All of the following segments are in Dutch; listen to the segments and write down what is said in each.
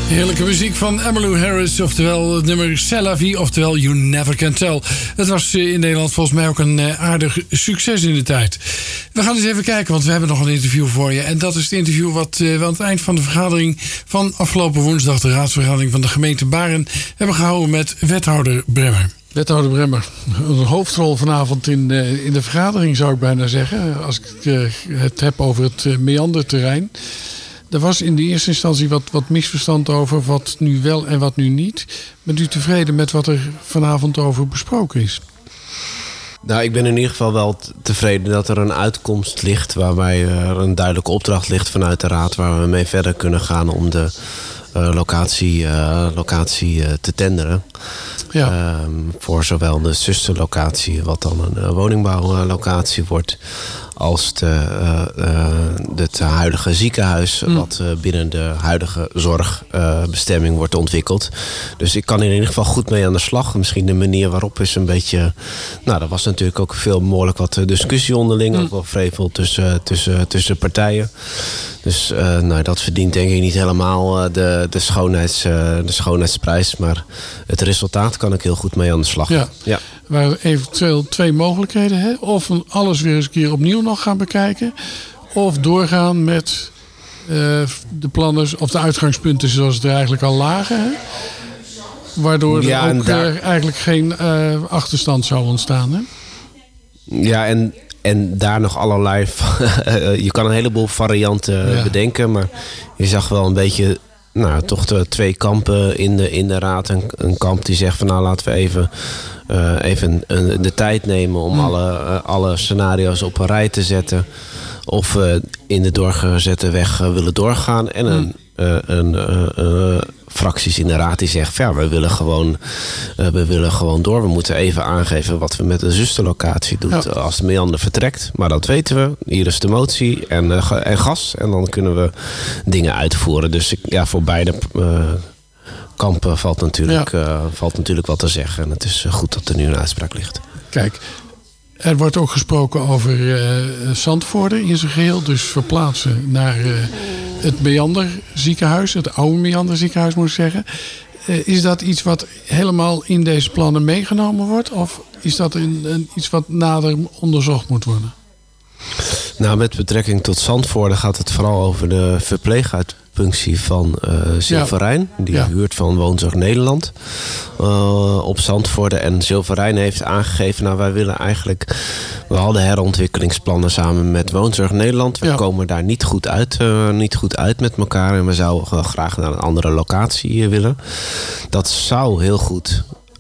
Heerlijke muziek van Emmylou Harris, oftewel het nummer C'est la vie, oftewel You Never Can Tell. Het was in Nederland volgens mij ook een aardig succes in de tijd. We gaan eens even kijken, want we hebben nog een interview voor je. En dat is het interview wat we aan het eind van de vergadering van afgelopen woensdag, de raadsvergadering van de gemeente Baren, hebben gehouden met wethouder Bremmer. Wethouder Bremmer, een hoofdrol vanavond in de vergadering zou ik bijna zeggen. Als ik het heb over het meanderterrein. Er was in de eerste instantie wat misverstand over wat nu wel en wat nu niet. Bent u tevreden met wat er vanavond over besproken is? Nou, ik ben in ieder geval wel tevreden dat er een uitkomst ligt, waarbij er een duidelijke opdracht ligt vanuit de raad waar we mee verder kunnen gaan om de locatie te tenderen. Ja. Voor zowel de zusterlocatie, wat dan een woningbouwlocatie wordt, als het huidige ziekenhuis, wat binnen de huidige zorgbestemming wordt ontwikkeld. Dus ik kan er in ieder geval goed mee aan de slag. Misschien de manier waarop is een beetje. Nou, er was natuurlijk ook veel behoorlijk wat discussie onderling, ook wel vrevel tussen partijen. Dus dat verdient denk ik niet helemaal de schoonheidsprijs. Maar het resultaat kan ik heel goed mee aan de slag. Ja. Er waren eventueel twee mogelijkheden. Hè? Of alles weer eens een keer opnieuw nog gaan bekijken. Of doorgaan met de plannen of de uitgangspunten zoals het er eigenlijk al lagen. Hè? Waardoor er ook eigenlijk geen achterstand zou ontstaan. Hè? Ja, en daar nog allerlei. Je kan een heleboel varianten bedenken. Maar je zag wel een beetje. Nou, toch twee kampen in de raad. Een kamp die zegt van nou laten we even de tijd nemen om alle scenario's op een rij te zetten. Of we in de doorgezette weg willen doorgaan. En fracties in de raad die zegt ja, we willen gewoon door. We moeten even aangeven wat we met de zusterlocatie doen als de meander vertrekt. Maar dat weten we. Hier is de motie en gas. En dan kunnen we dingen uitvoeren. Dus voor beide kampen valt natuurlijk wat te zeggen. En het is goed dat er nu een uitspraak ligt. Kijk, er wordt ook gesproken over Zandvoorde in zijn geheel. Dus verplaatsen naar het Meander ziekenhuis. Het oude Meander ziekenhuis moet ik zeggen. Is dat iets wat helemaal in deze plannen meegenomen wordt? Of is dat iets wat nader onderzocht moet worden? Nou, met betrekking tot Zandvoorde gaat het vooral over de verpleeguitpunctie van Silverijn. Die huurt van Woonzorg Nederland op Zandvoorde. En Silverijn heeft aangegeven, nou wij willen eigenlijk. We hadden herontwikkelingsplannen samen met Woonzorg Nederland. We komen daar niet goed uit met elkaar. En we zouden graag naar een andere locatie willen. Dat zou heel goed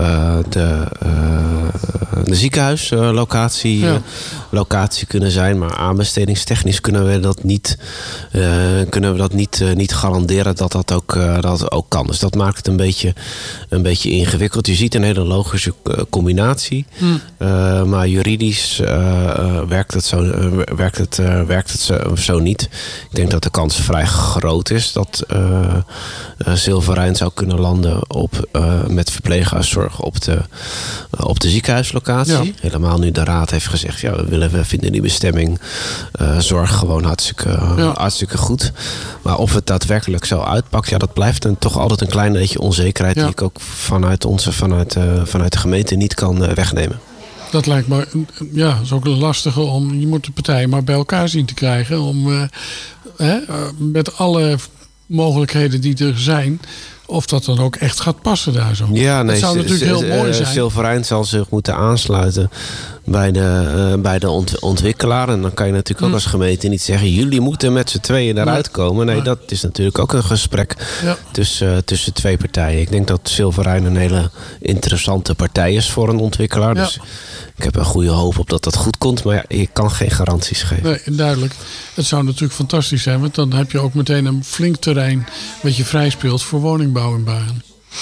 de ziekenhuislocatie locatie kunnen zijn, maar aanbestedingstechnisch kunnen we dat niet garanderen dat dat ook kan. Dus dat maakt het een beetje ingewikkeld. Je ziet een hele logische combinatie, maar juridisch werkt het zo niet. Ik denk dat de kans vrij groot is dat Silverijn zou kunnen landen met verpleeghuiszorg op de ziekenhuislocatie. Ja. Helemaal nu de raad heeft gezegd, we vinden die bestemming zorg gewoon hartstikke goed. Maar of het daadwerkelijk zo uitpakt, dat blijft toch altijd een klein beetje onzekerheid die ik ook vanuit de gemeente niet kan wegnemen. Dat lijkt me, is ook lastig je moet de partijen maar bij elkaar zien te krijgen om met alle mogelijkheden die er zijn, of dat dan ook echt gaat passen daar zo. Ja, nee, dat zou natuurlijk heel mooi zijn. Silverijn zal zich moeten aansluiten bij de ontwikkelaar. En dan kan je natuurlijk ook als gemeente niet zeggen, jullie moeten met z'n tweeën daaruit komen. Nee, dat is natuurlijk ook een gesprek tussen twee partijen. Ik denk dat Silverijn een hele interessante partij is voor een ontwikkelaar. Dus ik heb een goede hoop op dat goed komt. Maar je kan geen garanties geven. Nee, duidelijk. Het zou natuurlijk fantastisch zijn. Want dan heb je ook meteen een flink terrein wat je vrij speelt voor woningbouw in Baren.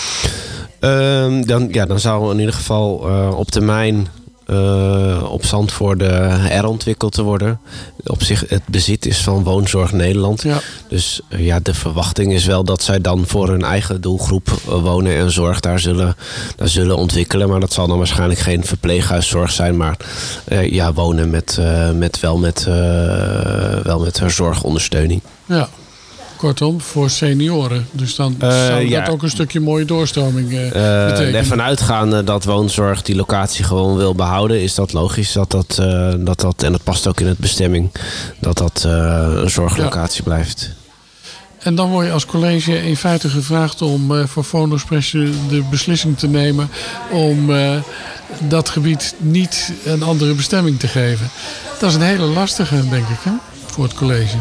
Dan zou in ieder geval op termijn op Zandvoorde herontwikkeld te worden. Op zich het bezit is van Woonzorg Nederland. Ja. Dus de verwachting is wel dat zij dan voor hun eigen doelgroep wonen en zorg daar zullen ontwikkelen. Maar dat zal dan waarschijnlijk geen verpleeghuiszorg zijn, maar wonen met zorgondersteuning. Ja. Kortom, voor senioren. Dus dan zou dat ook een stukje mooie doorstroming betekenen. Ervan uitgaande dat woonzorg die locatie gewoon wil behouden, is dat logisch dat en dat past ook in het bestemming, dat een zorglocatie blijft. En dan word je als college in feite gevraagd om voor Fonoexpress de beslissing te nemen om dat gebied niet een andere bestemming te geven. Dat is een hele lastige, denk ik, hè, voor het college.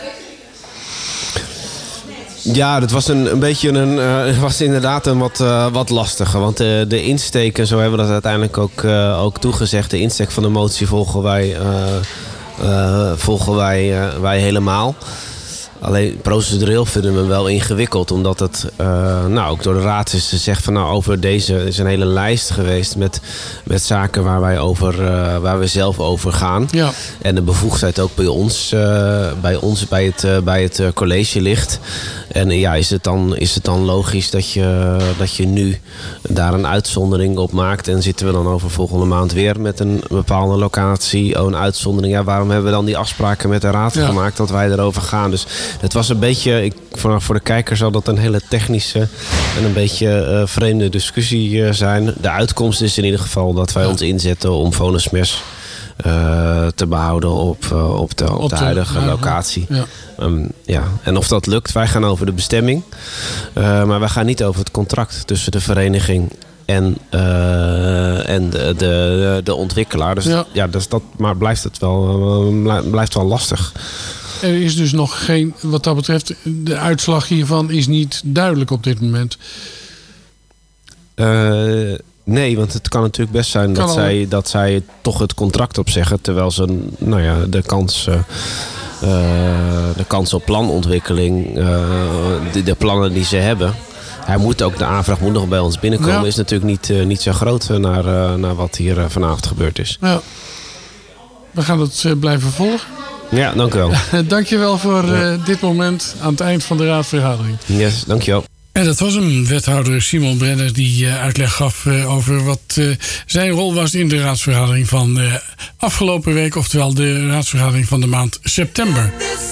Ja, dat was was inderdaad een wat lastige. Want de insteek, en zo hebben we dat uiteindelijk ook toegezegd, de insteek van de motie volgen wij helemaal. Alleen procedureel vinden we hem wel ingewikkeld. Omdat het ook door de raad is gezegd van over deze is een hele lijst geweest met zaken waar we zelf over gaan. Ja. En de bevoegdheid ook bij het college ligt. En ja, is het dan logisch dat je nu daar een uitzondering op maakt? En zitten we dan over volgende maand weer met een bepaalde locatie? Een uitzondering. Ja, waarom hebben we dan die afspraken met de raad gemaakt dat wij erover gaan? Dus het was een beetje, voor de kijker zal dat een hele technische en een beetje vreemde discussie zijn. De uitkomst is in ieder geval dat wij ons inzetten om Fonoexpress te behouden op de huidige locatie. Ja. En of dat lukt, wij gaan over de bestemming. Maar wij gaan niet over het contract tussen de vereniging en de ontwikkelaar. Dus maar blijft wel lastig. Er is dus nog geen, wat dat betreft, de uitslag hiervan is niet duidelijk op dit moment. Nee, want het kan natuurlijk best zijn dat zij toch het contract opzeggen, terwijl ze de kans op planontwikkeling, de plannen die ze hebben. De aanvraag moet nog bij ons binnenkomen. Is natuurlijk niet zo groot naar wat hier vanavond gebeurd is. Ja. We gaan het blijven volgen. Ja, dank u wel. Dank je wel voor dit moment aan het eind van de raadsvergadering. Yes, dank je wel. En dat was hem, wethouder Simon Brenner, die uitleg gaf over wat zijn rol was in de raadsvergadering van afgelopen week. Oftewel de raadsvergadering van de maand september.